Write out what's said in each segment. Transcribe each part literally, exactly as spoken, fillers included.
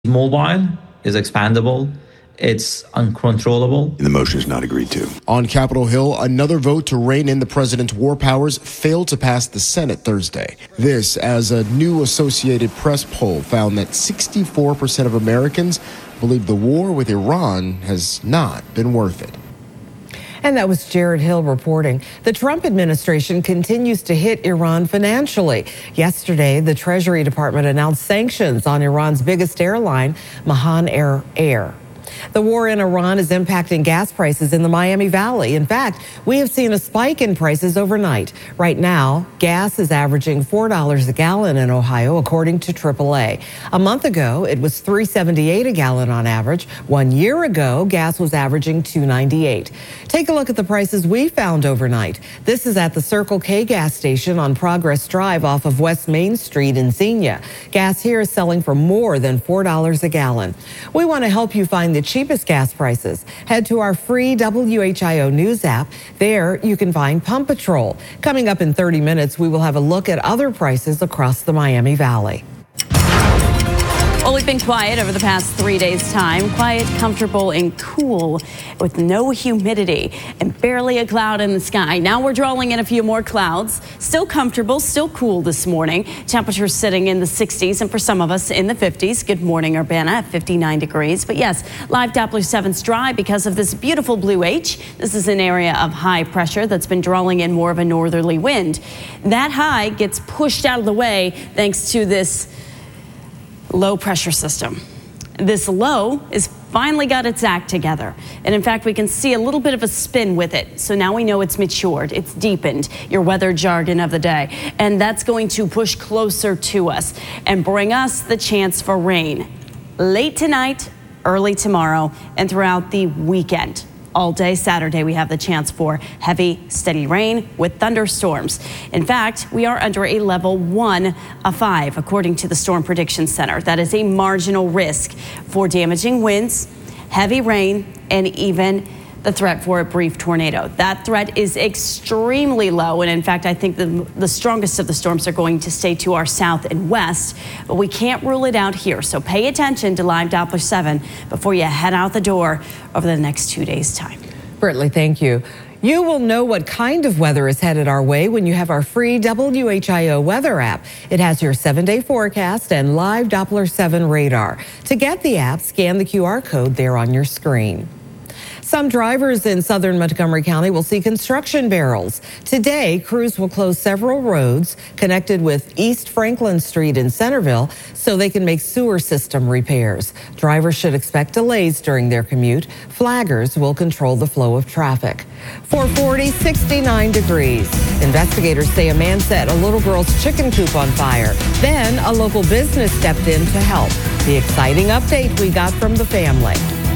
mobile, is expandable, it's uncontrollable. The motion is not agreed to. On Capitol Hill, another vote to rein in the president's war powers failed to pass the Senate Thursday. This as a new Associated Press poll found that sixty-four percent of Americans believe the war with Iran has not been worth it. And that was Jared Hill reporting. The Trump administration continues to hit Iran financially. Yesterday, the Treasury Department announced sanctions on Iran's biggest airline, Mahan Air Air. The war in Iran is impacting gas prices in the Miami Valley. In fact, we have seen a spike in prices overnight. Right now, gas is averaging four dollars a gallon in Ohio, according to triple A. A month ago, it was three seventy-eight a gallon on average. One year ago, gas was averaging two ninety-eight. Take a look at the prices we found overnight. This is at the Circle K gas station on Progress Drive off of West Main Street in Xenia. Gas here is selling for more than four dollars a gallon. We want to help you find the cheapest gas prices. Head to our free W H I O News app. There you can find Pump Patrol. Coming up in thirty minutes, we will have a look at other prices across the Miami Valley. Well, we've been quiet over the past three days' time. Quiet, comfortable, and cool with no humidity and barely a cloud in the sky. Now we're drawing in a few more clouds. Still comfortable, still cool this morning. Temperatures sitting in the sixties and for some of us in the fifties. Good morning, Urbana at fifty-nine degrees. But yes, live Doppler seven's dry because of this beautiful blue H. This is an area of high pressure that's been drawing in more of a northerly wind. That high gets pushed out of the way thanks to this low pressure system. This low is finally got its act together. And in fact, we can see a little bit of a spin with it. So now we know it's matured, it's deepened, your weather jargon of the day. And that's going to push closer to us and bring us the chance for rain late tonight, early tomorrow, and throughout the weekend. All day Saturday, we have the chance for heavy, steady rain with thunderstorms. In fact, we are under a level one of five, according to the Storm Prediction Center. That is a marginal risk for damaging winds, heavy rain, and even the threat for a brief tornado. That threat is extremely low. And in fact, I think the, the strongest of the storms are going to stay to our south and west, but we can't rule it out here. So pay attention to Live Doppler seven before you head out the door over the next two days' time. Britley, thank you. You will know what kind of weather is headed our way when you have our free W H I O weather app. It has your seven-day forecast and live Doppler seven radar. To get the app, scan the Q R code there on your screen. Some drivers in southern Montgomery County will see construction barrels. Today, crews will close several roads connected with East Franklin Street in Centerville so they can make sewer system repairs. Drivers should expect delays during their commute. Flaggers will control the flow of traffic. four forty, sixty-nine degrees. Investigators say a man set a little girl's chicken coop on fire. Then a local business stepped in to help. The exciting update we got from the family.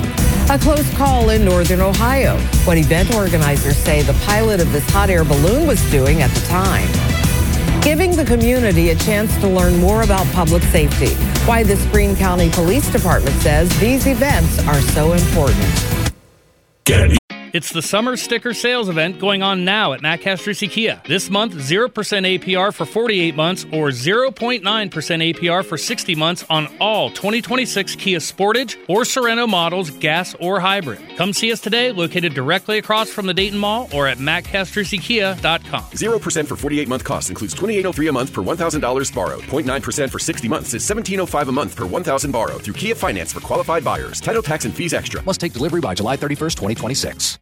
A close call in northern Ohio. What event organizers say the pilot of this hot air balloon was doing at the time. Giving the community a chance to learn more about public safety. Why the Greene County Police Department says these events are so important. Get it. It's the summer sticker sales event going on now at Matt Castrisi Kia. This month, zero percent A P R for forty-eight months or zero point nine percent A P R for sixty months on all twenty twenty-six Kia Sportage or Sorento models, gas or hybrid. Come see us today, located directly across from the Dayton Mall or at matt castrisi kia dot com. zero percent for forty-eight month cost includes twenty-eight oh three a month per one thousand dollars borrowed. zero point nine percent for sixty months is seventeen oh five a month per one thousand borrowed through Kia Finance for qualified buyers. Title, tax, and fees extra. Must take delivery by July thirty-first, twenty twenty-six.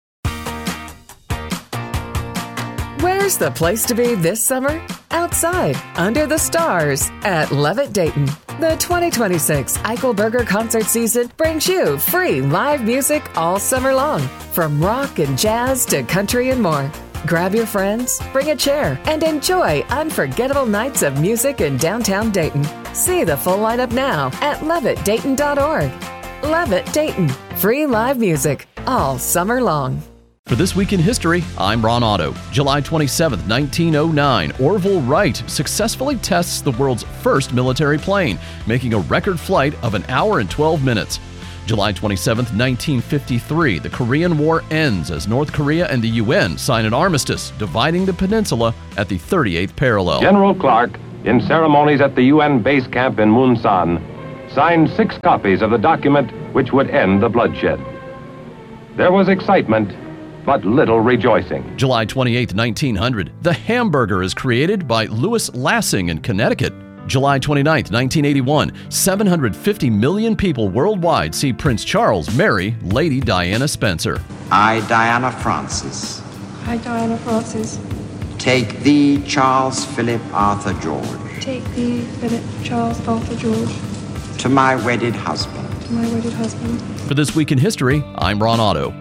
Where's the place to be this summer? Outside, under the stars, at Levitt Dayton. The twenty twenty-six Eichelberger concert season brings you free live music all summer long, from rock and jazz to country and more. Grab your friends, bring a chair, and enjoy unforgettable nights of music in downtown Dayton. See the full lineup now at levitt dayton dot org. Levitt Dayton, free live music all summer long. For This Week in History, I'm Ron Otto. July twenty-seventh, nineteen oh nine, Orville Wright successfully tests the world's first military plane, making a record flight of an hour and twelve minutes. July twenty-seventh, nineteen fifty-three, the Korean War ends as North Korea and the U N sign an armistice, dividing the peninsula at the thirty-eighth parallel. General Clark, in ceremonies at the U N base camp in Munsan, signed six copies of the document which would end the bloodshed. There was excitement, but little rejoicing. July twenty-eighth, nineteen hundred, the hamburger is created by Louis Lassing in Connecticut. July twenty-ninth, nineteen eighty-one, seven hundred fifty million people worldwide see Prince Charles marry Lady Diana Spencer. I, Diana Francis. I, Diana Francis. Take thee, Charles Philip Arthur George. Take thee, Philip Charles Arthur George. To my wedded husband. To my wedded husband. For This Week in History, I'm Ron Otto.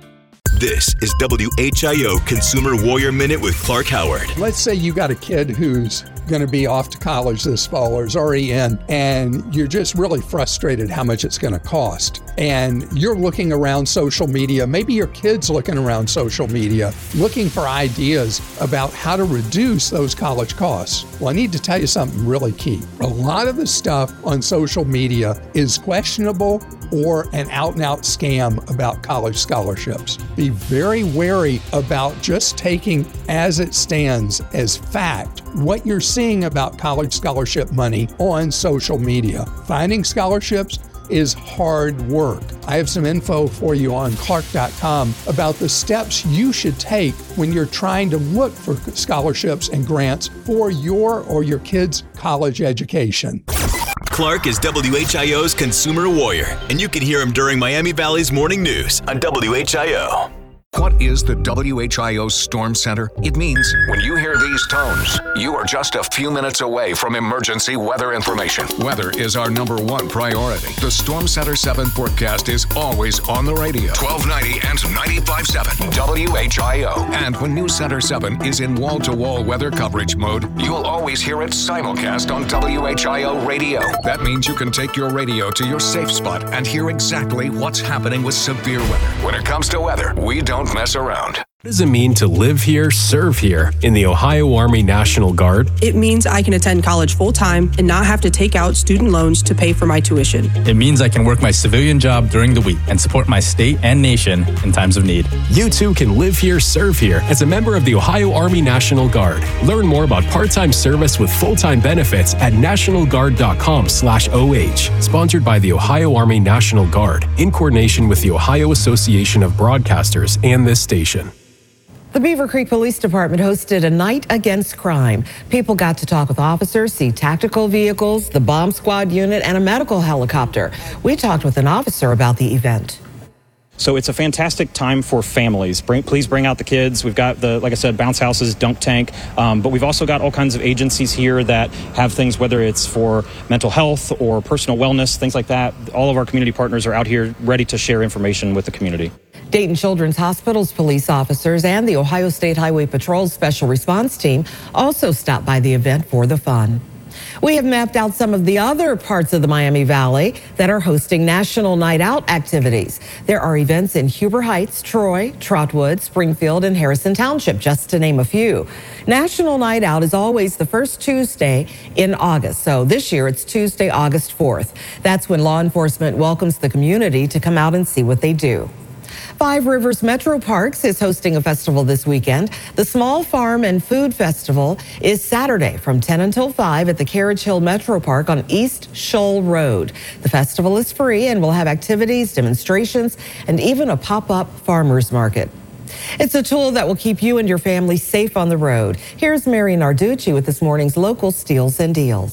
This is W H I O Consumer Warrior Minute with Clark Howard. Let's say you got a kid who's going to be off to college this fall or is already in, and you're just really frustrated how much it's going to cost. And you're looking around social media, maybe your kid's looking around social media, looking for ideas about how to reduce those college costs. Well, I need to tell you something really key. A lot of the stuff on social media is questionable or an out-and-out scam about college scholarships. Be very wary about just taking as it stands as fact what you're seeing about college scholarship money on social media. Finding scholarships is hard work. I have some info for you on Clark dot com about the steps you should take when you're trying to look for scholarships and grants for your or your kids' college education. Clark is W H I O's Consumer Warrior, and you can hear him during Miami Valley's Morning News on W H I O. What is the W H I O Storm Center? It means when you hear these tones, you are just a few minutes away from emergency weather information. Weather is our number one priority. The Storm Center seven forecast is always on the radio. twelve ninety and ninety-five point seven W H I O. And when News Center seven is in wall-to-wall weather coverage mode, you'll always hear it simulcast on W H I O radio. That means you can take your radio to your safe spot and hear exactly what's happening with severe weather. When it comes to weather, we don't mess around. What does it mean to live here, serve here in the Ohio Army National Guard? It means I can attend college full-time and not have to take out student loans to pay for my tuition. It means I can work my civilian job during the week and support my state and nation in times of need. You too can live here, serve here as a member of the Ohio Army National Guard. Learn more about part-time service with full-time benefits at national guard dot com slash O H. Sponsored by the Ohio Army National Guard in coordination with the Ohio Association of Broadcasters and this station. The Beaver Creek Police Department hosted a night against crime. People got to talk with officers, see tactical vehicles, the bomb squad unit, and a medical helicopter. We talked with an officer about the event. So it's a fantastic time for families. Bring, please bring out the kids. We've got the, like I said, bounce houses, dunk tank, um, but we've also got all kinds of agencies here that have things, whether it's for mental health or personal wellness, things like that. All of our community partners are out here ready to share information with the community. Dayton Children's Hospital's police officers and the Ohio State Highway Patrol's special response team also stopped by the event for the fun. We have mapped out some of the other parts of the Miami Valley that are hosting National Night Out activities. There are events in Huber Heights, Troy, Trotwood, Springfield, and Harrison Township, just to name a few. National Night Out is always the first Tuesday in August. So this year it's Tuesday, August fourth. That's when law enforcement welcomes the community to come out and see what they do. Five Rivers Metro Parks is hosting a festival this weekend. The Small Farm and Food Festival is Saturday from ten until five at the Carriage Hill Metro Park on East Shoal Road. The festival is free and will have activities, demonstrations, and even a pop-up farmers market. It's a tool that will keep you and your family safe on the road. Here's Mary Narducci with this morning's local steals and deals.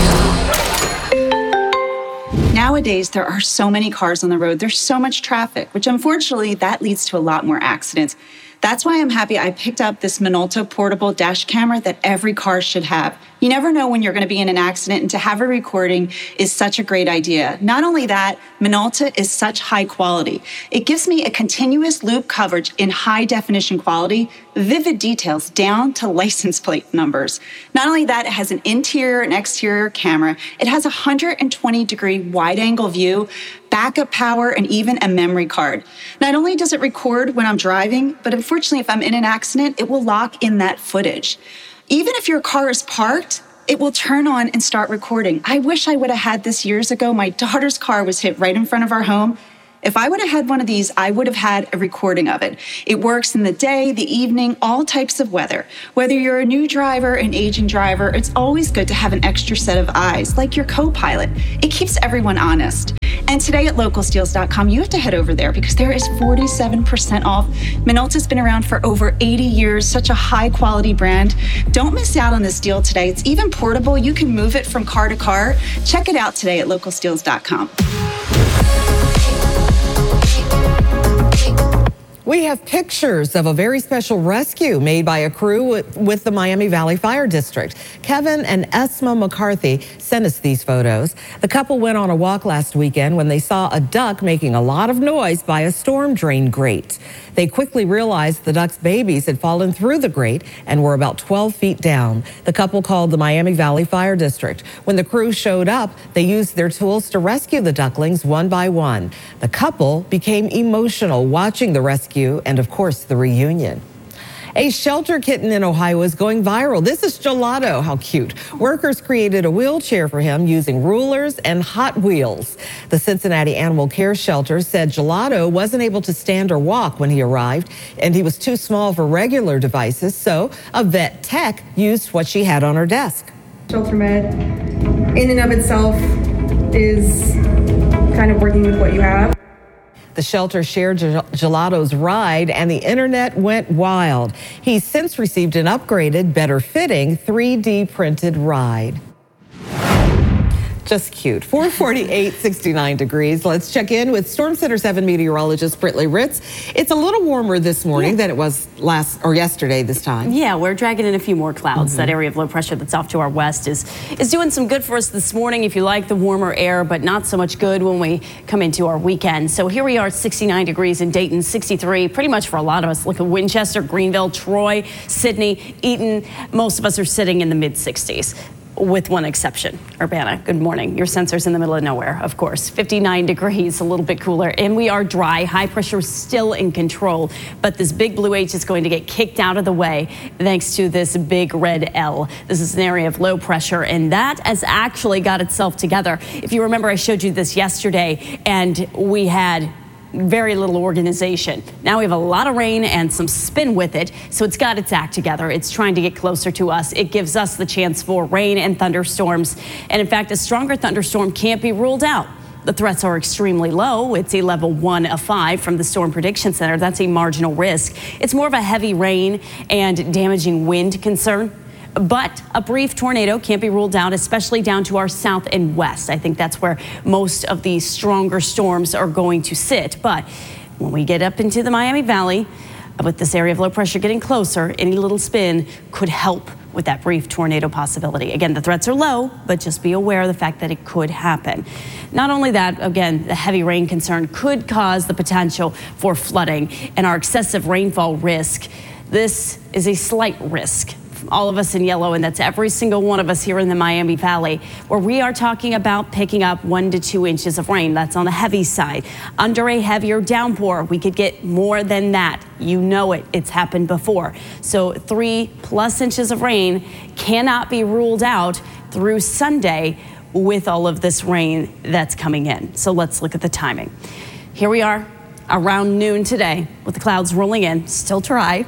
Nowadays, there are so many cars on the road. There's so much traffic, which unfortunately, that leads to a lot more accidents. That's why I'm happy I picked up this Minolta portable dash camera that every car should have. You never know when you're going to be in an accident, and to have a recording is such a great idea. Not only that, Minolta is such high quality. It gives me a continuous loop coverage in high definition quality, vivid details down to license plate numbers. Not only that, it has an interior and exterior camera. It has a one hundred twenty degree wide angle view, backup power, and even a memory card. Not only does it record when I'm driving, but unfortunately, if I'm in an accident, it will lock in that footage. Even if your car is parked, it will turn on and start recording. I wish I would have had this years ago. My daughter's car was hit right in front of our home. If I would have had one of these, I would have had a recording of it. It works in the day, the evening, all types of weather. Whether you're a new driver, an aging driver, it's always good to have an extra set of eyes, like your co-pilot. It keeps everyone honest. And today at local steels dot com, you have to head over there because there is forty-seven percent off. Minolta's been around for over eighty years, such a high quality brand. Don't miss out on this deal today. It's even portable. You can move it from car to car. Check it out today at local steels dot com. We have pictures of a very special rescue made by a crew with, with the Miami Valley Fire District. Kevin and Esma McCarthy sent us these photos. The couple went on a walk last weekend when they saw a duck making a lot of noise by a storm drain grate. They quickly realized the duck's babies had fallen through the grate and were about twelve feet down. The couple called the Miami Valley Fire District. When the crew showed up, they used their tools to rescue the ducklings one by one. The couple became emotional watching the rescue and, of course, the reunion. A shelter kitten in Ohio is going viral. This is Gelato. How cute. Workers created a wheelchair for him using rulers and Hot Wheels. The Cincinnati Animal Care Shelter said Gelato wasn't able to stand or walk when he arrived, and he was too small for regular devices, so a vet tech used what she had on her desk. Shelter Med, in and of itself, is kind of working with what you have. The shelter shared Gelato's ride, and the internet went wild. He's since received an upgraded, better fitting three D printed ride. Just cute. four forty-eight, sixty-nine degrees. Let's check in with Storm Center seven meteorologist Britley Ritz. It's a little warmer this morning yeah. than it was last or yesterday this time. Yeah, we're dragging in a few more clouds. Mm-hmm. That area of low pressure that's off to our west is is doing some good for us this morning if you like the warmer air, but not so much good when we come into our weekend. So here we are at sixty-nine degrees in Dayton, sixty-three pretty much for a lot of us. Look at Winchester, Greenville, Troy, Sydney, Eaton. Most of us are sitting in the mid sixties. With one exception. Urbana, good morning. Your sensor's in the middle of nowhere, of course. fifty-nine degrees, a little bit cooler, and we are dry. High pressure is still in control, but this big blue H is going to get kicked out of the way thanks to this big red L. This is an area of low pressure, and that has actually got itself together. If you remember, I showed you this yesterday, and we had very little organization. Now we have a lot of rain and some spin with it, so it's got its act together. It's trying to get closer to us. It gives us the chance for rain and thunderstorms. And in fact, a stronger thunderstorm can't be ruled out. The threats are extremely low. It's a level one of five from the Storm Prediction Center. That's a marginal risk. It's more of a heavy rain and damaging wind concern. But a brief tornado can't be ruled out, especially down to our south and west. I think that's where most of the stronger storms are going to sit. But when we get up into the Miami Valley, with this area of low pressure getting closer, any little spin could help with that brief tornado possibility. Again, the threats are low, but just be aware of the fact that it could happen. Not only that, again, the heavy rain concern could cause the potential for flooding and our excessive rainfall risk. This is a slight risk. All of us in yellow, and that's every single one of us here in the Miami Valley, where we are talking about picking up one to two inches of rain. That's on the heavy side. Under a heavier downpour, we could get more than that. You know it. It's happened before. So three plus inches of rain cannot be ruled out through Sunday with all of this rain that's coming in. So let's look at the timing. Here we are around noon today with the clouds rolling in, still dry.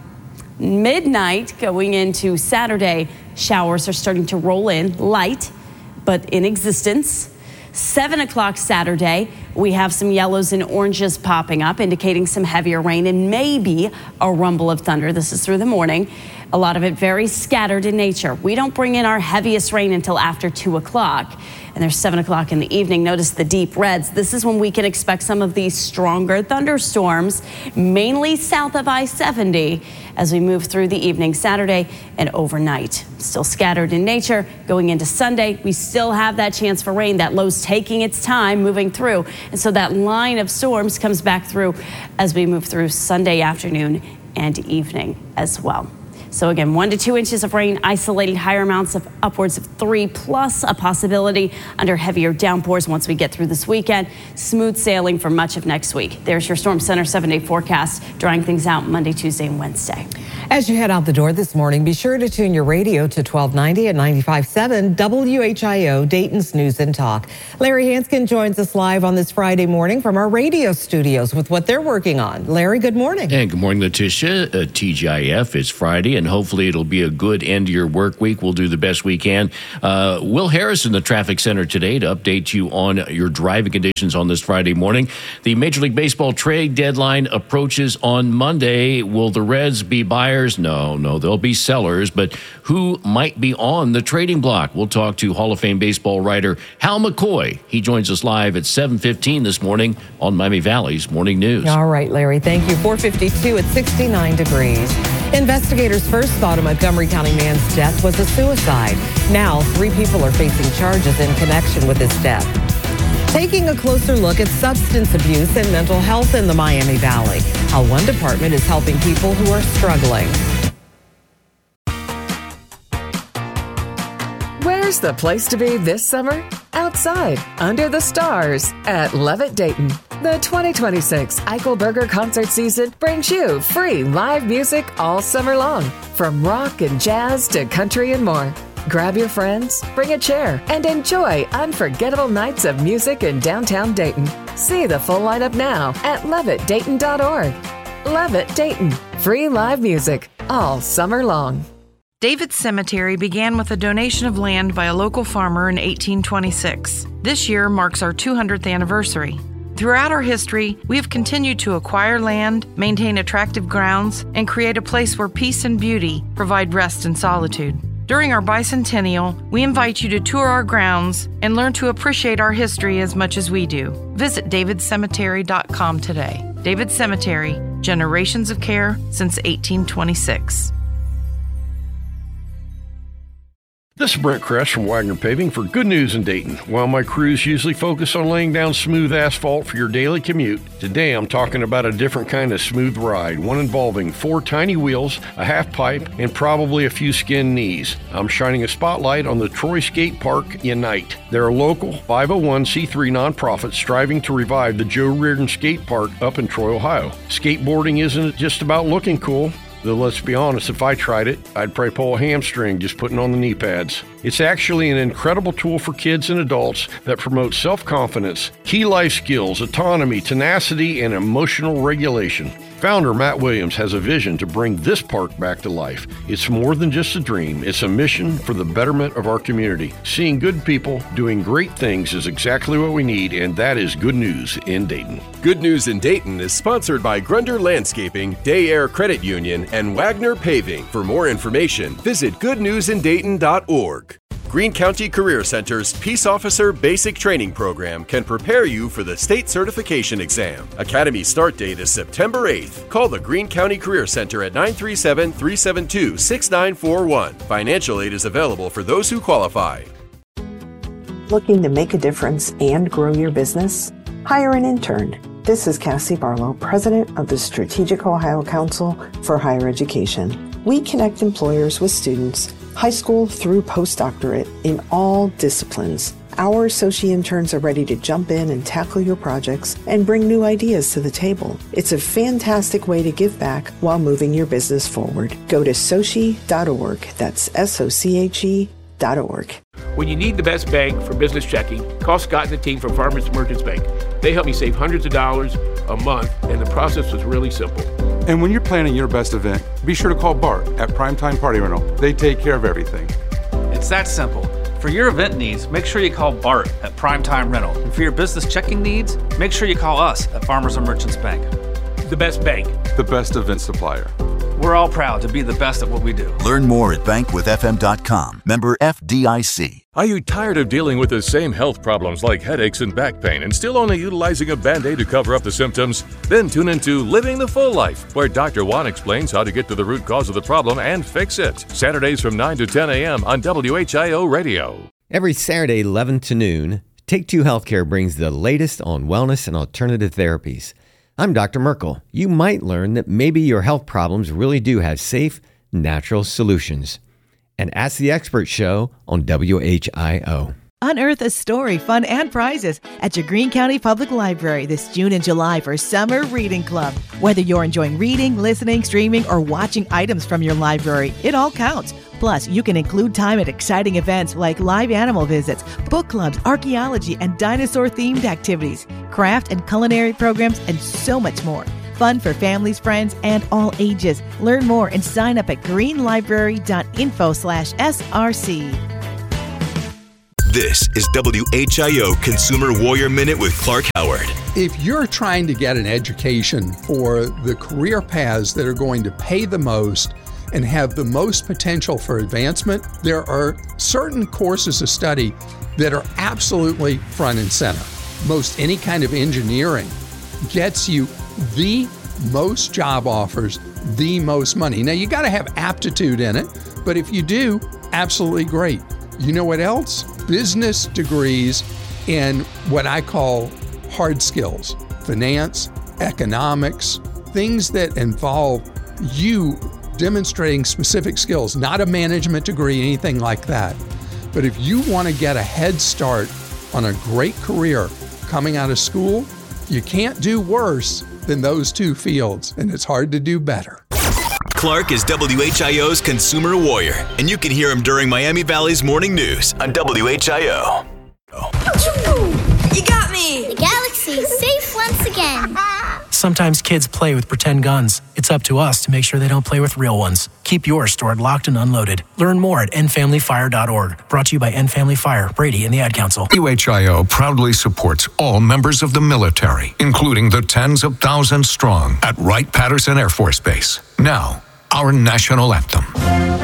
Midnight going into Saturday, showers are starting to roll in, light, but in existence. Seven o'clock Saturday, we have some yellows and oranges popping up, indicating some heavier rain and maybe a rumble of thunder. This is through the morning. A lot of it very scattered in nature. We don't bring in our heaviest rain until after two o'clock. And there's seven o'clock in the evening. Notice the deep reds. This is when we can expect some of these stronger thunderstorms, mainly south of I seventy, as we move through the evening Saturday and overnight. Still scattered in nature. Going into Sunday, we still have that chance for rain. That low's taking its time moving through. And so that line of storms comes back through as we move through Sunday afternoon and evening as well. So again, one to two inches of rain, isolated higher amounts of upwards of three, plus a possibility under heavier downpours once we get through this weekend. Smooth sailing for much of next week. There's your Storm Center seven-day forecast, drying things out Monday, Tuesday, and Wednesday. As you head out the door this morning, be sure to tune your radio to twelve ninety and ninety-five point seven W H I O, Dayton's News and Talk. Larry Hanskin joins us live on this Friday morning from our radio studios with what they're working on. Larry, good morning. And good morning, Letitia. Uh, T G I F is Friday, and hopefully it'll be a good end to your work week. We'll do the best we can. Uh, Will Harris in the traffic center today to update you on your driving conditions on this Friday morning. The Major League Baseball trade deadline approaches on Monday. Will the Reds be buyers? No, no, they'll be sellers. But who might be on the trading block? We'll talk to Hall of Fame baseball writer Hal McCoy. He joins us live at seven fifteen this morning on Miami Valley's Morning News. All right, Larry, thank you. four fifty-two at sixty-nine degrees. Investigators first thought a Montgomery County man's death was a suicide. Now, three people are facing charges in connection with his death. Taking a closer look at substance abuse and mental health in the Miami Valley, how one department is helping people who are struggling. Where's the place to be this summer? Outside, under the stars, at Levitt Dayton. The twenty twenty-six Eichelberger concert season brings you free live music all summer long, from rock and jazz to country and more. Grab your friends, bring a chair, and enjoy unforgettable nights of music in downtown Dayton. See the full lineup now at levitt dayton dot org. Levitt Dayton, free live music all summer long. David's Cemetery began with a donation of land by a local farmer in eighteen twenty-six. This year marks our two hundredth anniversary. Throughout our history, we have continued to acquire land, maintain attractive grounds, and create a place where peace and beauty provide rest and solitude. During our bicentennial, we invite you to tour our grounds and learn to appreciate our history as much as we do. Visit david cemetery dot com today. David Cemetery, generations of care since eighteen twenty-six. This is Brent Kress from Wagner Paving for Good News in Dayton. While my crews usually focus on laying down smooth asphalt for your daily commute, today I'm talking about a different kind of smooth ride, one involving four tiny wheels, a half pipe, and probably a few skinned knees. I'm shining a spotlight on the Troy Skate Park Unite. They're a local five oh one c three nonprofit striving to revive the Joe Reardon Skate Park up in Troy, Ohio. Skateboarding isn't just about looking cool. Though let's be honest, if I tried it, I'd probably pull a hamstring just putting on the knee pads. It's actually an incredible tool for kids and adults that promotes self-confidence, key life skills, autonomy, tenacity, and emotional regulation. Founder Matt Williams has a vision to bring this park back to life. It's more than just a dream. It's a mission for the betterment of our community. Seeing good people doing great things is exactly what we need, and that is Good News in Dayton. Good News in Dayton is sponsored by Grunder Landscaping, Day Air Credit Union, and Wagner Paving. For more information, visit good news in dayton dot org. Greene County Career Center's Peace Officer Basic Training Program can prepare you for the state certification exam. Academy start date is September eighth. Call the Greene County Career Center at nine three seven, three seven two, six nine four one. Financial aid is available for those who qualify. Looking to make a difference and grow your business? Hire an intern. This is Cassie Barlow, President of the Strategic Ohio Council for Higher Education. We connect employers with students, high school through postdoctorate, in all disciplines. Our associate interns are ready to jump in and tackle your projects and bring new ideas to the table. It's a fantastic way to give back while moving your business forward. Go to sochi dot org. That's S O C H E dot org. When you need the best bank for business checking, call Scott and the team from Farmers Merchants Bank. They helped me save hundreds of dollars a month, and the process was really simple. And when you're planning your best event, be sure to call Bart at Primetime Party Rental. They take care of everything. It's that simple. For your event needs, make sure you call Bart at Primetime Rental. And for your business checking needs, make sure you call us at Farmers and Merchants Bank. The best bank. The best event supplier. We're all proud to be the best at what we do. Learn more at bank with f m dot com. Member F D I C. Are you tired of dealing with the same health problems like headaches and back pain and still only utilizing a Band-Aid to cover up the symptoms? Then tune into Living the Full Life, where Doctor Juan explains how to get to the root cause of the problem and fix it. Saturdays from nine to ten a.m. on W H I O Radio. Every Saturday, eleven to noon, Take Two Healthcare brings the latest on wellness and alternative therapies. I'm Doctor Merkel. You might learn that maybe your health problems really do have safe, natural solutions. And Ask the Expert show on W H I O. Unearth a story, fun, and prizes at your Greene County Public Library this June and July for Summer Reading Club. Whether you're enjoying reading, listening, streaming, or watching items from your library, it all counts. Plus, you can include time at exciting events like live animal visits, book clubs, archaeology, and dinosaur-themed activities, craft and culinary programs, and so much more. Fun for families, friends, and all ages. Learn more and sign up at greenlibrary.info slash SRC. This is W H I O Consumer Warrior Minute with Clark Howard. If you're trying to get an education for the career paths that are going to pay the most and have the most potential for advancement, there are certain courses of study that are absolutely front and center. Most any kind of engineering gets you the most job offers, the most money. Now, you got to have aptitude in it, but if you do, absolutely great. You know what else? Business degrees in what I call hard skills, finance, economics, things that involve you demonstrating specific skills, not a management degree, anything like that. But if you want to get a head start on a great career coming out of school, you can't do worse than those two fields, and it's hard to do better. Clark is W H I O's Consumer Warrior, and you can hear him during Miami Valley's morning news on W H I O. You got me! The galaxy's safe once again. Sometimes kids play with pretend guns. It's up to us to make sure they don't play with real ones. Keep yours stored locked and unloaded. Learn more at end family fire dot org. Brought to you by End Family Fire, Brady, and the Ad Council. W H I O proudly supports all members of the military, including the tens of thousands strong at Wright-Patterson Air Force Base. Now, our national anthem.